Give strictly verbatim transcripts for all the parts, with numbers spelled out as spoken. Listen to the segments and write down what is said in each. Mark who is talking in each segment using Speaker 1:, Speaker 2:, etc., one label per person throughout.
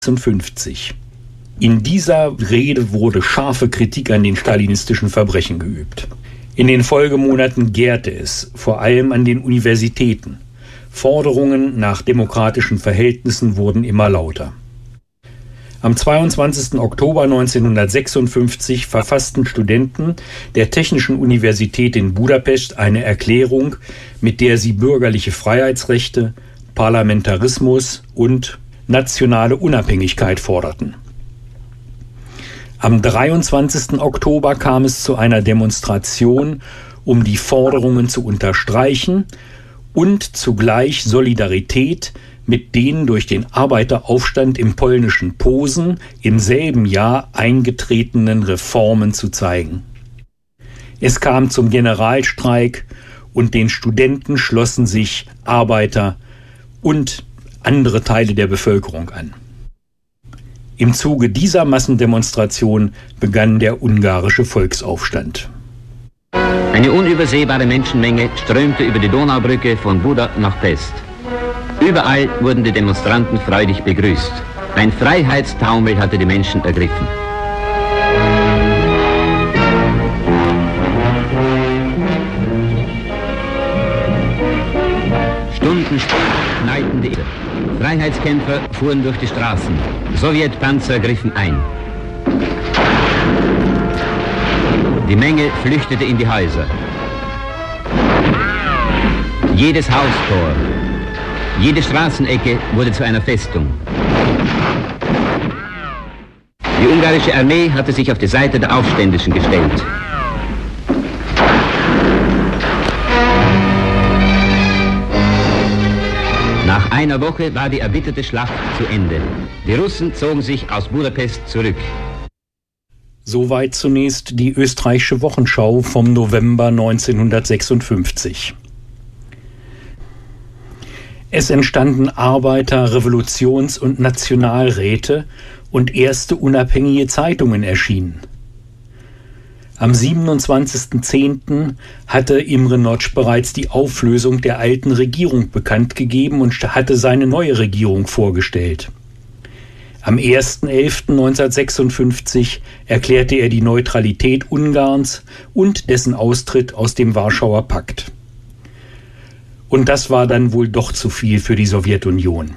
Speaker 1: neunzehnhundertsechsundfünfzig. In dieser Rede wurde scharfe Kritik an den stalinistischen Verbrechen geübt. In den Folgemonaten gärte es, vor allem an den Universitäten. Forderungen nach demokratischen Verhältnissen wurden immer lauter. Am zweiundzwanzigsten Oktober neunzehnhundertsechsundfünfzig verfassten Studenten der Technischen Universität in Budapest eine Erklärung, mit der sie bürgerliche Freiheitsrechte, Parlamentarismus und nationale Unabhängigkeit forderten. Am dreiundzwanzigsten Oktober kam es zu einer Demonstration, um die Forderungen zu unterstreichen und zugleich Solidarität mit den durch den Arbeiteraufstand im polnischen Posen im selben Jahr eingetretenen Reformen zu zeigen. Es kam zum Generalstreik und den Studenten schlossen sich Arbeiter und andere Teile der Bevölkerung an. Im Zuge dieser Massendemonstration begann der ungarische Volksaufstand.
Speaker 2: Eine unübersehbare Menschenmenge strömte über die Donaubrücke von Buda nach Pest. Überall wurden die Demonstranten freudig begrüßt. Ein Freiheitstaumel hatte die Menschen ergriffen. Stunden später knallten die Freiheitskämpfer fuhren durch die Straßen. Sowjetpanzer griffen ein. Die Menge flüchtete in die Häuser. Jedes Haustor, jede Straßenecke wurde zu einer Festung. Die ungarische Armee hatte sich auf die Seite der Aufständischen gestellt. Nach einer Woche war die erbitterte Schlacht zu Ende. Die Russen zogen sich aus Budapest zurück.
Speaker 1: Soweit zunächst die österreichische Wochenschau vom November neunzehnhundertsechsundfünfzig. Es entstanden Arbeiter-, Revolutions- und Nationalräte und erste unabhängige Zeitungen erschienen. Am siebenundzwanzigsten zehnten hatte Imre Nagy bereits die Auflösung der alten Regierung bekannt gegeben und hatte seine neue Regierung vorgestellt. Am ersten elften neunzehnhundertsechsundfünfzig erklärte er die Neutralität Ungarns und dessen Austritt aus dem Warschauer Pakt. Und das war dann wohl doch zu viel für die Sowjetunion.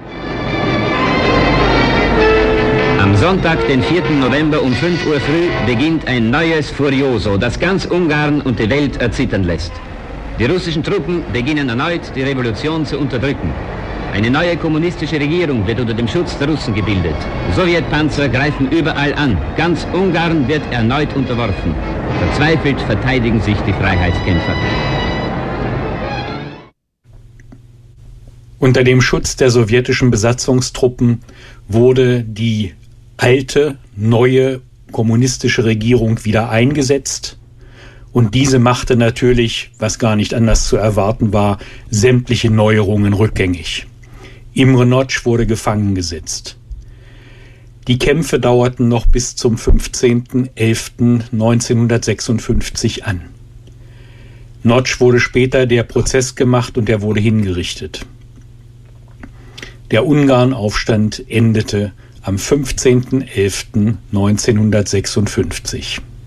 Speaker 2: Am Sonntag, den vierten November um fünf Uhr früh, beginnt ein neues Furioso, das ganz Ungarn und die Welt erzittern lässt. Die russischen Truppen beginnen erneut, die Revolution zu unterdrücken. Eine neue kommunistische Regierung wird unter dem Schutz der Russen gebildet. Sowjetpanzer greifen überall an. Ganz Ungarn wird erneut unterworfen. Verzweifelt verteidigen sich die Freiheitskämpfer.
Speaker 1: Unter dem Schutz der sowjetischen Besatzungstruppen wurde die alte, neue kommunistische Regierung wieder eingesetzt. Und diese machte natürlich, was gar nicht anders zu erwarten war, sämtliche Neuerungen rückgängig. Imre Nagy wurde gefangen gesetzt. Die Kämpfe dauerten noch bis zum fünfzehnten elften neunzehnhundertsechsundfünfzig an. Nagy wurde später der Prozess gemacht und er wurde hingerichtet. Der Ungarnaufstand endete am fünfzehnten elften neunzehnhundertsechsundfünfzig.